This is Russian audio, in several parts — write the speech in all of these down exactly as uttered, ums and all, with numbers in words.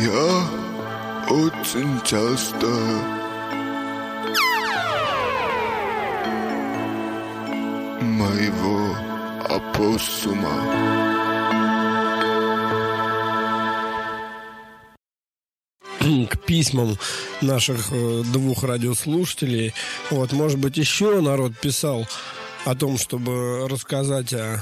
Я очень часто моего опоссума. К письмам наших двух радиослушателей. Вот, может быть, еще народ писал о том, чтобы рассказать о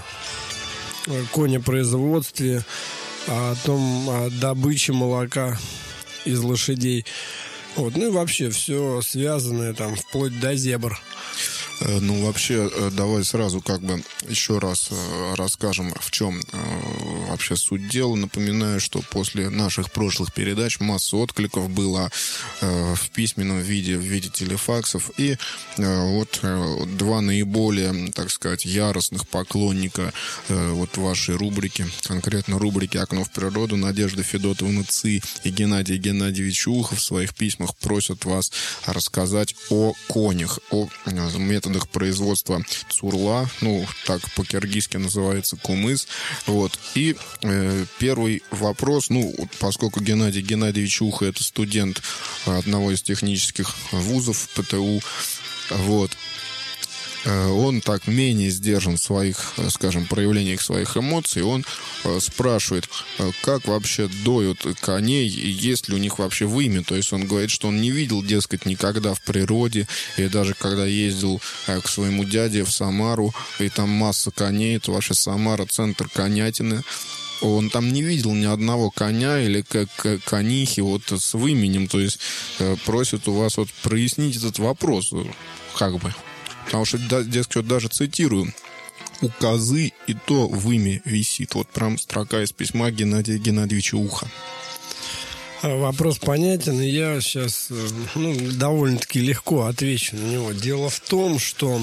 конепроизводстве, о том, о добыче молока из лошадей. Вот, ну и вообще все связанное там вплоть до зебр. Ну, вообще, давай сразу как бы еще раз расскажем, в чем вообще суть дела. Напоминаю, что после наших прошлых передач масса откликов было в письменном виде, в виде телефаксов. И вот два наиболее, так сказать, яростных поклонника вот вашей рубрики, конкретно рубрики «Окно в природу», Надежда Федотовна Ци и Геннадий Геннадьевич Ухов в своих письмах просят вас рассказать о конях, о методах производства цурла, ну, так по-киргизски называется кумыс. Вот. И э, первый вопрос, ну, поскольку Геннадий Геннадьевич Ухо — это студент одного из технических вузов ПТУ, вот, он так менее сдержан в своих, скажем, проявлениях своих эмоций. Он спрашивает, как вообще доют коней, и есть ли у них вообще вымя. То есть он говорит, что он не видел, дескать, никогда в природе, и даже когда ездил к своему дяде в Самару, и там масса коней, это вообще Самара — центр конятины, он там не видел ни одного коня или как конихи вот с выменем. То есть просит у вас вот прояснить этот вопрос, как бы. Потому что, дескать, даже цитирую: «У козы и то вымя висит». Вот прям строка из письма Геннадия Геннадьевича Уха. Вопрос понятен, и я сейчас ну, довольно-таки легко отвечу на него. Дело в том, что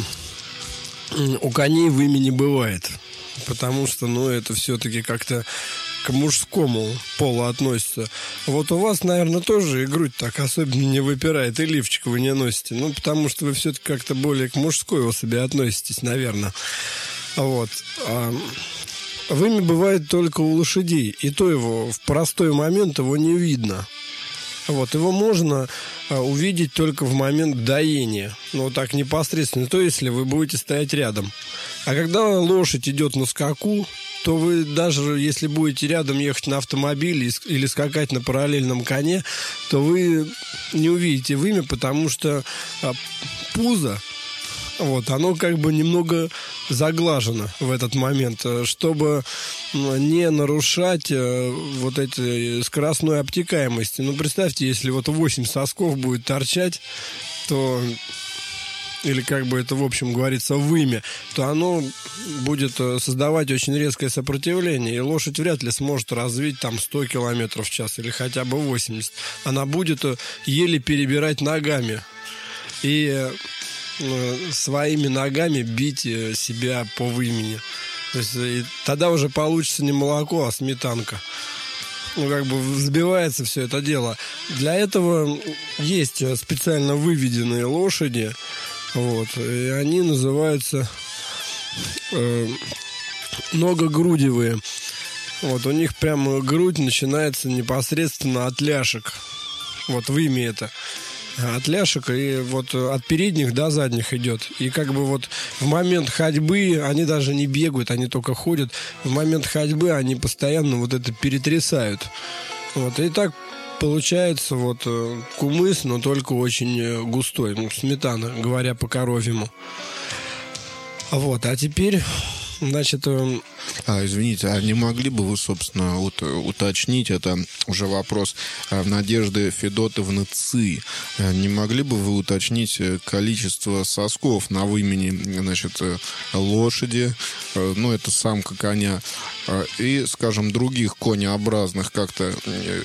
у коней вымя не бывает, потому что, ну, это все-таки как-то к мужскому полу относится. Вот у вас, наверное, тоже и грудь так особенно не выпирает, и лифчик вы не носите. Ну, потому что вы все-таки как-то более к мужской особи относитесь, наверное. Вот. А вымя бывает только у лошадей. И то его в простой момент его не видно. Вот. Его можно увидеть только в момент доения. Ну, вот так непосредственно. То, если вы будете стоять рядом. А когда лошадь идет на скаку, то вы даже если будете рядом ехать на автомобиле или скакать на параллельном коне, то вы не увидите вымя, потому что пузо, вот, оно как бы немного заглажено в этот момент, чтобы не нарушать вот эти скоростной обтекаемости. Ну, представьте, если вот восемь сосков будет торчать, то... или как бы это в общем говорится вымя, то оно будет создавать очень резкое сопротивление, и лошадь вряд ли сможет развить там сто километров в час или хотя бы восемьдесят. Она будет еле перебирать ногами и своими ногами бить себя по вымени. То есть и тогда уже получится не молоко, а сметанка. Ну, как бы взбивается все это дело. Для этого есть специально выведенные лошади. Вот, и они называются э, многогрудевые. Вот, у них прямо грудь начинается непосредственно от ляжек. Вот, вымя это. От ляжек и вот от передних до задних идет. И как бы вот в момент ходьбы они даже не бегают, они только ходят. В момент ходьбы они постоянно вот это перетрясают. Вот, и так получается вот кумыс, но только очень густой, ну, сметана, говоря по-коровьему. Вот, а теперь, значит... А, извините, а не могли бы вы, собственно, вот, уточнить, это уже вопрос Надежды Федотовны Ци, не могли бы вы уточнить количество сосков на вымени, значит, лошади, ну, это самка коня, и, скажем, других конеобразных как-то